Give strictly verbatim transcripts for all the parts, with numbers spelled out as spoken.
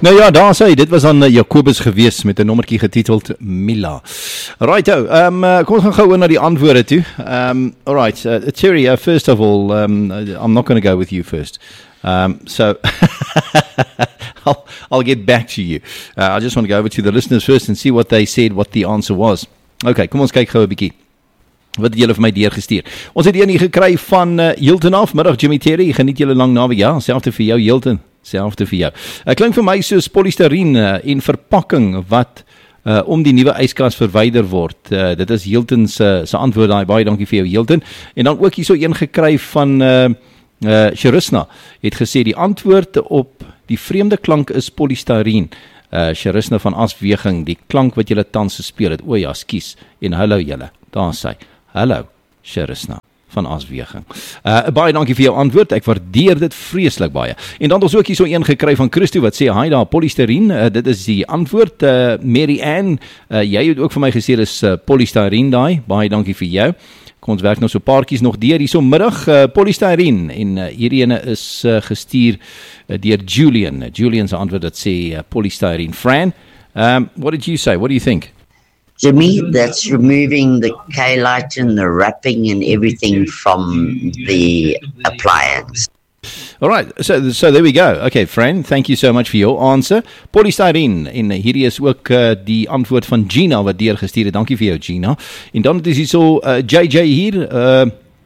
Nou ja, daar sê, dit was aan uh, Jacobus gewees met 'n nommertjie getiteld Mila. Righto, um, uh, kom ons gaan gou na die antwoorde toe. Um, alright, uh, Terry, uh, first of all, um, I'm not going to go with you first. Um, so, I'll, I'll get back to you. Uh, I just want to go over to the listeners first and see what they said, what the answer was. Okay, kom ons kyk gou 'n bietjie. Wat het julle vir my deurgestuur? Ons het een hier gekry van uh, Hilton af. Middag Jimmy Terry, geniet julle lang naweek. Ja, selfde vir jou Hilton. Selfde vir jou. Ek klink vir my soos polystyreen uh, en verpakking wat uh, om die nuwe yskas verwyder word. Uh, dit is Hilton se se antwoord daai. Baie dankie vir jou Hilton. En dan ook hierso een gekry van uh, uh, Sharusna. Het gesê die antwoord op die vreemde klank is polystyreen. Uh, Sharusna van Asweging, die klank wat julle tans gespeel het. O ja, skus. En hallo julle. Daar sê. Hallo, Sharusna van Asweging. Uh, baie dankie vir jou antwoord, ek waardeer dit vreeslik baie. En dan het ons ook hier so een gekry van Christo wat sê, hi daar, polystyreen, uh, dit is die antwoord. Uh, Mary Ann, uh, jy het ook vir my gesê, dis uh, polystyreen daai, baie dankie vir jou. Kom ons werk nou so paartjies nog deur, hier so middag, uh, polystyreen, en uh, hierdie ene is uh, gestuur uh, deur Julian. Uh, Julian se antwoord dat sê uh, polystyreen. Fran, um, what did you say, what do you think? Jimmy, that's removing the K-light and the wrapping and everything from the appliance. All right, so so there we go. Okay, Fran, thank you so much for your answer. Polystyrene, en hierdie is ook uh, die antwoord van Gina wat deurgestuur het. Dankie vir jou, Gina. En dan is hier so uh, J J hier. Uh,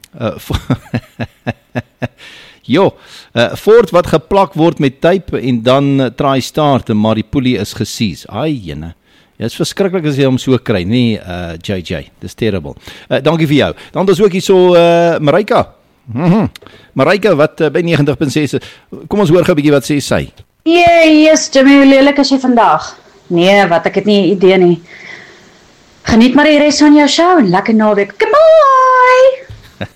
uh, jo, uh, Ford wat geplak word met tape en dan uh, try start, maar die poelie is gesies. Ai, jene. Ja, het is verskriklik as jy hom so kry, nee, uh, J J, dis terrible. Uh, dankie vir jou. Dan is ook hier so uh, Marika. Mm-hmm. Marika, wat uh, by negentig punt ses, kom ons hoor gou 'n bietjie wat sê sy. Jee, yes, Jimmy, hoe lelik is jy vandag? Nee, wat, ek het nie 'n idee nie. Geniet maar die res van jou show en lekker naweek. Goodbye!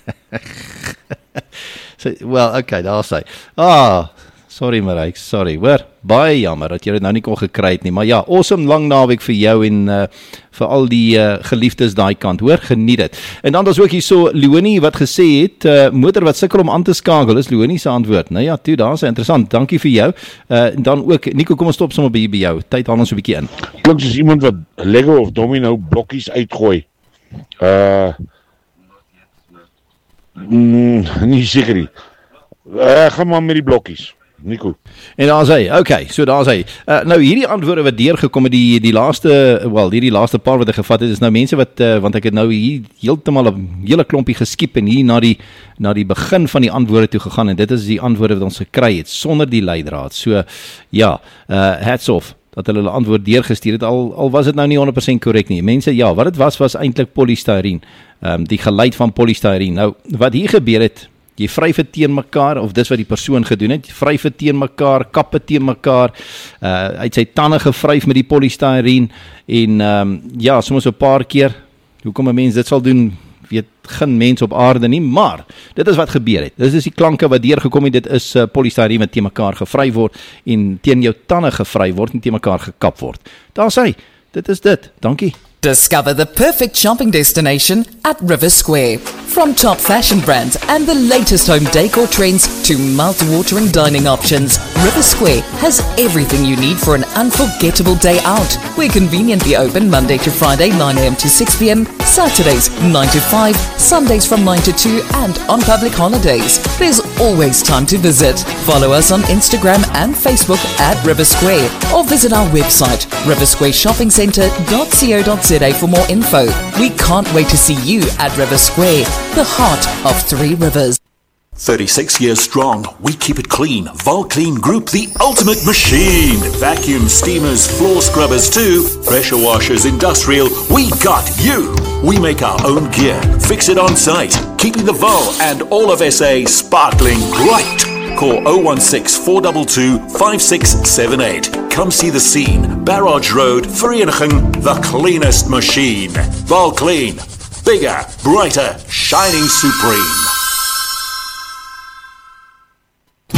so, well, okay, daar sê. Ah, sorry Marika, sorry. Hoor, baie jammer dat jy dit nou nie kon gekry het nie, maar ja, awesome lang naweek vir jou en uh, vir al die uh, geliefdes daai kant, hoor, geniet dit. En dan is ook hier so Leonie wat gesê het, uh, motor wat sukkel om aan te skakel, is Leonie se antwoord. Nou ja, toe, daar is interessant, dankie vir jou. Uh, en dan ook, Nico, kom ons stop sommer by, by jou, tyd haal ons so 'n bietjie in. Klink soos iemand wat Lego of domino blokkies uitgooi. Uh, mm, nie seker nie. Uh, gaan maar met die blokkies. Nico. En daar sê, okay, so daar sê, uh, nou hierdie antwoorde wat deurgekom het, die, die laaste, wel, hierdie laaste paar wat ek gevat het, is nou mense wat, uh, want ek het nou hier heeltemal 'n hele klompie geskiep en hier na die, na die begin van die antwoorde toe gegaan, en dit is die antwoorde wat ons gekry het, sonder die leidraad, so, ja, uh, hats off, dat hulle hulle antwoord deurgestuur het, al, al was dit nou nie honderd persent korrek nie, mense, ja, wat het was, was eintlik polystyreen, um, die geluid van polystyreen, nou, wat hier gebeur het, jy vryf het teen mekaar, of dis wat die persoon gedoen het, vryf het teen mekaar, kappe teen mekaar, uh, hy het sy tande gevryf met die polystyreen, en um, ja, soms 'n paar keer, hoekom 'n mens dit sal doen, weet geen mens op aarde nie, maar, dit is wat gebeur het, dit is die klanke wat deurgekom het, dit is uh, polystyreen wat teen mekaar gevry word, en teen jou tande gevry word, en teen mekaar gekap word, daar sê, dit is dit, dankie. Discover the perfect shopping destination at River Square. From top fashion brands and the latest home decor trends to mouth-watering dining options, River Square has everything you need for an unforgettable day out. We're conveniently open Monday to Friday nine a m to six p m, Saturdays nine to five, Sundays from nine to two, and on public holidays. There's always time to visit. Follow us on Instagram and Facebook at River Square, or visit our website river square shopping centre dot co dot za for more info. We can't wait to see you at River Square, the heart of Three Rivers. thirty-six years strong, we keep it clean. Volclean Group, the ultimate machine. Vacuum steamers, floor scrubbers too. Pressure washers, industrial, we got you. We make our own gear, fix it on site, keeping the Vol and all of S A sparkling bright. Call oh one six, four two two, five six seven eight. Come see the scene. Barrage Road, Vereniging, the cleanest machine. Volclean, bigger, brighter, shining supreme.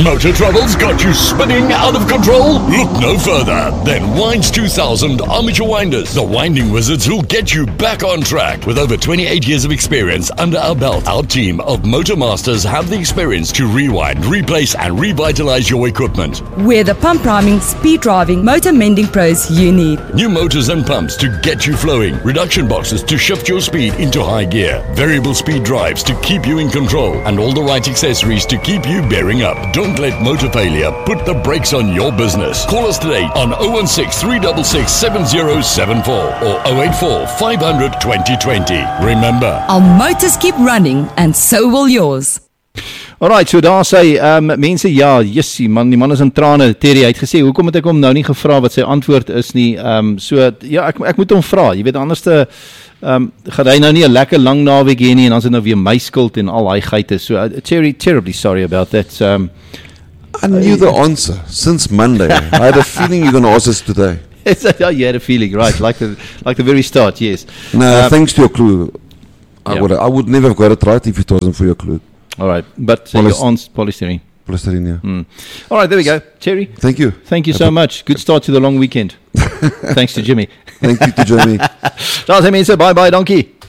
Motor troubles got you spinning out of control? Look no further than Winds two thousand Armature Winders, the winding wizards who'll get you back on track. With over twenty-eight years of experience under our belt, our team of motor masters have the experience to rewind, replace and revitalize your equipment. We're the pump priming, speed driving, motor mending pros you need. New motors and pumps to get you flowing, reduction boxes to shift your speed into high gear, variable speed drives to keep you in control, and all the right accessories to keep you bearing up. Don't let motor failure put the brakes on your business. Call us today on oh one six, three six six, seven oh seven four or oh eight four, five hundred, twenty twenty. Remember, Our motors keep running and so will yours. Alright, so daar sê um, mense, ja, jissie man, die man is in trane. Terry, hy het gesê, hoekom het ek hom nou nie gevra wat sy antwoord is nie, um, so, ja, ek, ek moet hom vra, jy weet, anders te, um, gaan hy nou nie 'n lekker lang naweek hê nie, en dan is dit nou weer my skuld en al hy geite, so, uh, Terry, terribly sorry about that. um, I knew the answer since Monday. I had a feeling you're going to ask us today. yeah, you had a feeling, right, like the, like the very start, yes. No, Um, thanks to your clue, I, yeah. would, I would never have got it right if it wasn't for your clue. Alright, but uh, Polys- your aunt's polystyrene. Polystyrene, yeah. Mm. Alright, there we go. Terry, Thank you. thank you so much. Good start to the long weekend. Thanks to Jimmy. Thank you to Jimmy. Daar sê mense, bye bye, dankie.